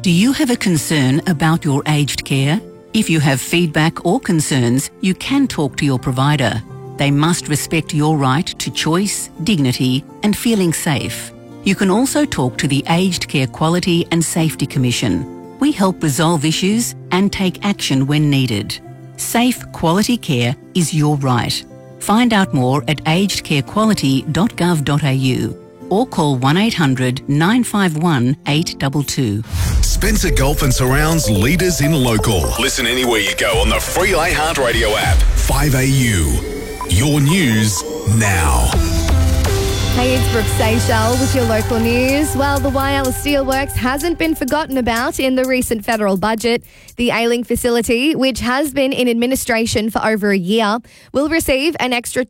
Do you have a concern about your aged care? If you have feedback or concerns, you can talk to your provider. They must respect your right to choice, dignity, and feeling safe. You can also talk to the Aged Care Quality and Safety Commission. We help resolve issues and take action when needed. Safe, quality care is your right. Find out more at agedcarequality.gov.au or call 1800 951 822. Spencer Gulf and Surrounds leaders in local. Listen anywhere you go on the free iHeartRadio app. 5AU. Your news now. Hey, it's Brooke Seychelles with your local news. Well, the Whyalla Steelworks hasn't been forgotten about in the recent federal budget. The Ailing facility, which has been in administration for over a year, will receive an extra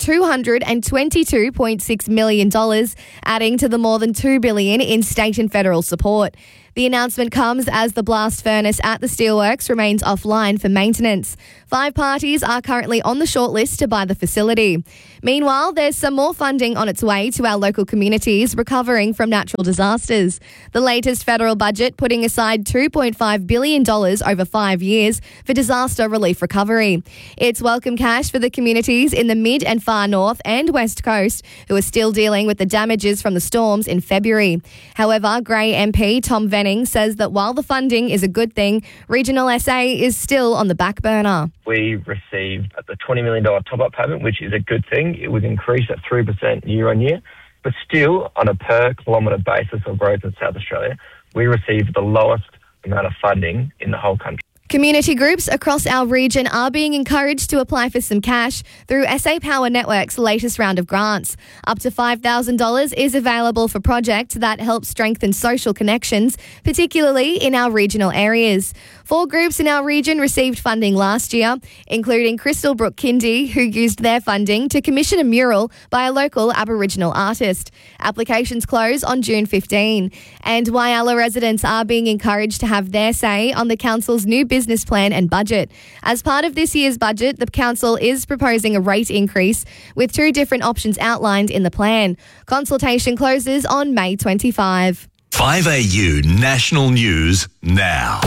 $222.6 million, adding to the more than $2 billion in state and federal support. The announcement comes as the blast furnace at the steelworks remains offline for maintenance. 5 parties are currently on the shortlist to buy the facility. Meanwhile, there's some more funding on its way to our local communities recovering from natural disasters. The latest federal budget putting aside $2.5 billion over 5 years for disaster relief recovery. It's welcome cash for the communities in the mid and far north and west coast who are still dealing with the damages from the storms in February. However, Grey MP Tom Venning says that while the funding is a good thing, Regional SA is still on the back burner. We received the $20 million top-up payment, which is a good thing. It was increased at 3% year on year, but still on a per kilometre basis of roads in South Australia, we received the lowest amount of funding in the whole country. Community groups across our region are being encouraged to apply for some cash through SA Power Network's latest round of grants. Up to $5,000 is available for projects that help strengthen social connections, particularly in our regional areas. 4 groups in our region received funding last year, including Crystal Brook Kindy, who used their funding to commission a mural by a local Aboriginal artist. Applications close on June 15. And Whyalla residents are being encouraged to have their say on the council's new business plan and budget. As part of this year's budget, the council is proposing a rate increase with 2 different options outlined in the plan. Consultation closes on May 25. 5AU National News now.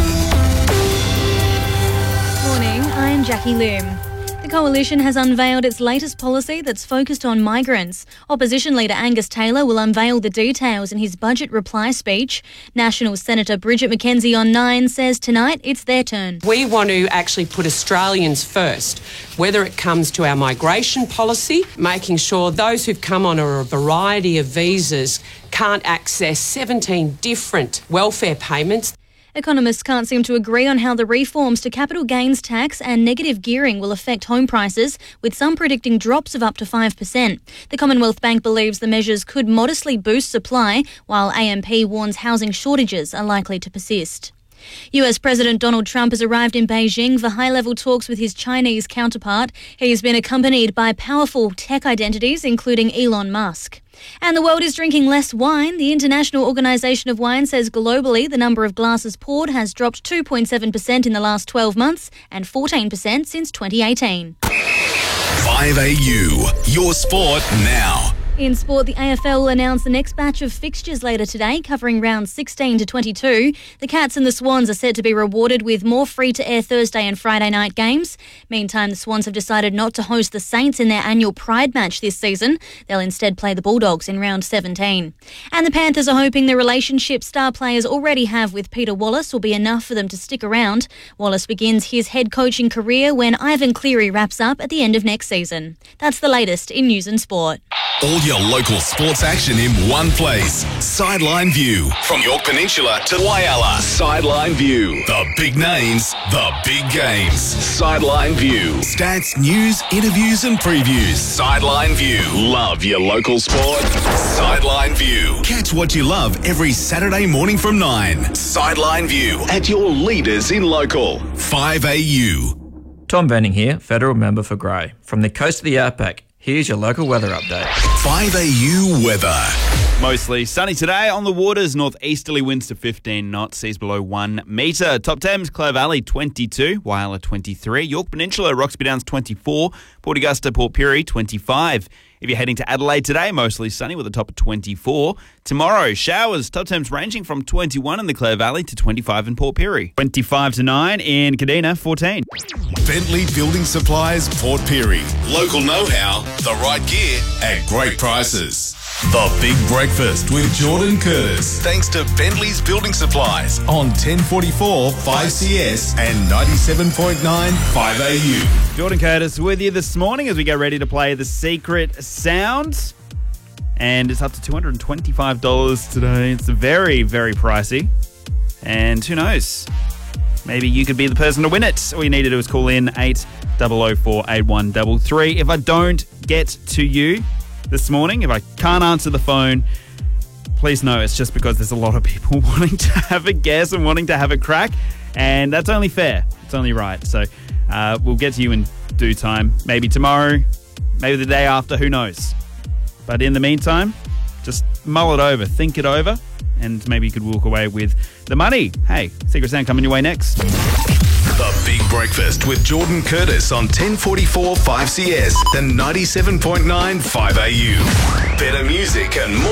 Morning, I'm Jackie Lim. The Coalition has unveiled its latest policy that's focused on migrants. Opposition leader Angus Taylor will unveil the details in his budget reply speech. National Senator Bridget McKenzie on 9 says tonight it's their turn. We want to actually put Australians first, whether it comes to our migration policy, making sure those who've come on a variety of visas can't access 17 different welfare payments. Economists can't seem to agree on how the reforms to capital gains tax and negative gearing will affect home prices, with some predicting drops of up to 5%. The Commonwealth Bank believes the measures could modestly boost supply, while AMP warns housing shortages are likely to persist. US President Donald Trump has arrived in Beijing for high-level talks with his Chinese counterpart. He's been accompanied by powerful tech identities, including Elon Musk. And the world is drinking less wine. The International Organisation of Wine says globally the number of glasses poured has dropped 2.7% in the last 12 months and 14% since 2018. 5AU, your sport now. In sport, the AFL will announce the next batch of fixtures later today, covering rounds 16 to 22. The Cats and the Swans are set to be rewarded with more free-to-air Thursday and Friday night games. Meantime, the Swans have decided not to host the Saints in their annual Pride match this season. They'll instead play the Bulldogs in round 17. And the Panthers are hoping the relationship star players already have with Peter Wallace will be enough for them to stick around. Wallace begins his head coaching career when Ivan Cleary wraps up at the end of next season. That's the latest in news and sport. All your local sports action in one place. Sideline View. From York Peninsula to Whyalla. Sideline View. The big names, the big games. Sideline View. Stats, news, interviews and previews. Sideline View. Love your local sport. Sideline View. Catch what you love every Saturday morning from 9. Sideline View. At your leaders in local. 5AU. Tom Benning here, Federal Member for Grey. From the coast of the Outback, here's your local weather update. 5AU weather. Mostly sunny today. On the waters, northeasterly winds to 15 knots, seas below 1 metre. Top Thames, Clare Valley 22, Whyalla 23, York Peninsula, Roxby Downs 24, Port Augusta, Port Pirie 25. If you're heading to Adelaide today, mostly sunny with a top of 24. Tomorrow, showers, top temps ranging from 21 in the Clare Valley to 25 in Port Pirie. 25 to 9 in Kadina, 14. Bentley Building Supplies, Port Pirie. Local know-how, the right gear at great prices. The Big Breakfast with Jordan Curtis. Thanks to Bentley's Building Supplies on 1044 5CS and 97.9 5AU. Jordan Curtis with you this morning as we get ready to play The Secret Sound. And it's up to $225 today. It's very, very pricey. And who knows? Maybe you could be the person to win it. All you need to do is call in 8004 8133. If I don't get to you this morning, if I can't answer the phone, please know it's just because there's a lot of people wanting to have a guess and wanting to have a crack, and that's only fair. It's only right. So we'll get to you in due time. Maybe tomorrow, maybe the day after, who knows. But in the meantime, just mull it over, think it over, and maybe you could walk away with the money. Hey, Secret Sound coming your way next. The Big Breakfast with Jordan Curtis on 1044 5CS and 97.9 5AU. Better music and more.